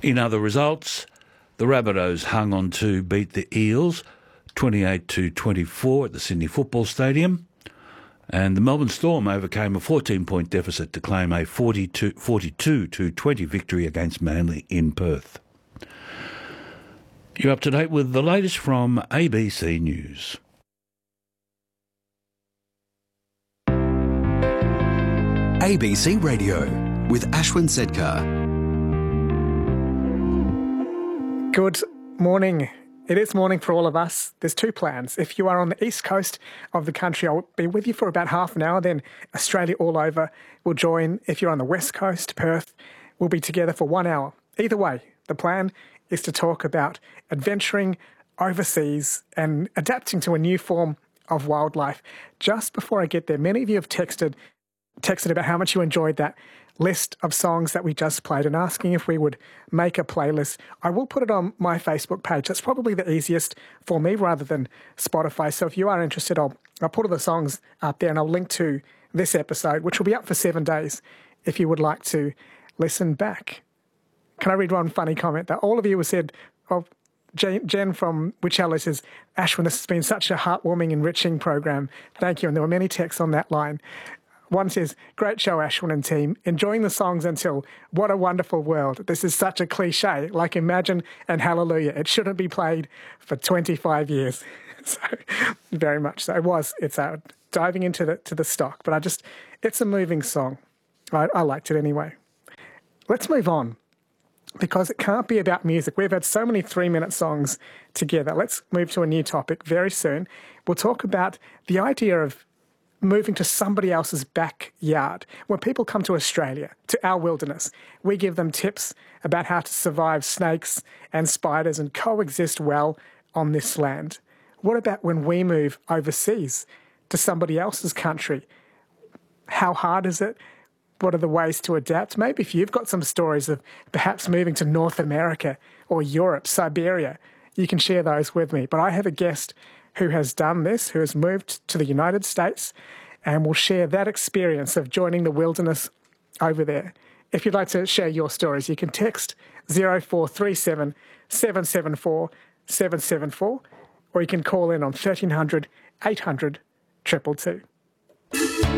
In other results, the Rabbitohs hung on to beat the Eels 28-24 at the Sydney Football Stadium, and the Melbourne Storm overcame a 14-point deficit to claim a 42-20 victory against Manly in Perth. You're up to date with the latest from ABC News. ABC Radio with Ashwin Sedkar. Good morning. It is morning for all of us. There's two plans. If you are on the east coast of the country, I'll be with you for about half an hour. Then Australia all over will join. If you're on the west coast, Perth, we'll be together for 1 hour. Either way, the plan is to talk about adventuring overseas and adapting to a new form of wildlife. Just before I get there, many of you have texted about how much you enjoyed that list of songs that we just played and asking if we would make a playlist. I will put it on my Facebook page. That's probably the easiest for me rather than Spotify. So if you are interested, I'll put all the songs up there and I'll link to this episode, which will be up for 7 days if you would like to listen back. Can I read one funny comment that all of you have said, Jen from Wichella says, Ashwin, this has been such a heartwarming, enriching program. Thank you. And there were many texts on that line. One says, great show, Ashwin and team. Enjoying the songs until what a wonderful world. This is such a cliche, like Imagine and Hallelujah. It shouldn't be played for 25 years. So, very much so. It's diving into the stock, but it's a moving song. I liked it anyway. Let's move on, because it can't be about music. We've had so many 3-minute songs together. Let's move to a new topic very soon. We'll talk about the idea of moving to somebody else's backyard. When people come to Australia, to our wilderness, we give them tips about how to survive snakes and spiders and coexist well on this land. What about when we move overseas to somebody else's country? How hard is it? What are the ways to adapt? Maybe if you've got some stories of perhaps moving to North America or Europe, Siberia, you can share those with me. But I have a guest who has done this, who has moved to the United States, and will share that experience of joining the wilderness over there. If you'd like to share your stories, you can text 0437 774 774, or you can call in on 1300 800 222.